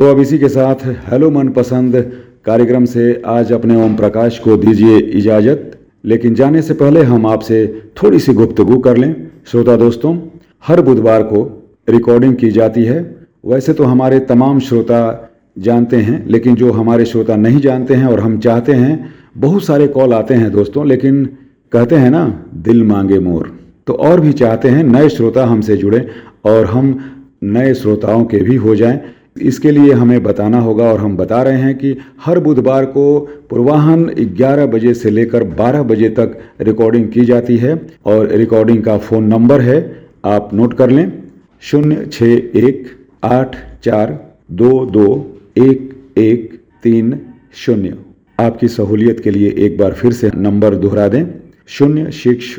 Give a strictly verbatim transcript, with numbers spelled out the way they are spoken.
तो अब इसी के साथ हेलो मनपसंद कार्यक्रम से आज अपने ओम प्रकाश को दीजिए इजाज़त। लेकिन जाने से पहले हम आपसे थोड़ी सी गुफ्तगू कर लें। श्रोता दोस्तों, हर बुधवार को रिकॉर्डिंग की जाती है। वैसे तो हमारे तमाम श्रोता जानते हैं, लेकिन जो हमारे श्रोता नहीं जानते हैं और हम चाहते हैं, बहुत सारे कॉल आते हैं दोस्तों, लेकिन कहते हैं ना, दिल मांगे मोर, तो और भी चाहते हैं नए श्रोता हमसे जुड़े और हम नए श्रोताओं के भी हो जाएं। इसके लिए हमें बताना होगा और हम बता रहे हैं कि हर बुधवार को पूर्वाह्न ग्यारह बजे से लेकर बारह बजे तक रिकॉर्डिंग की जाती है और रिकॉर्डिंग का फ़ोन नंबर है, आप नोट कर लें, शून्य छः एक आठ चार दो दो एक एक तीन शून्य। आपकी सहूलियत के लिए एक बार फिर से नंबर दोहरा दें, शून्य सिक्स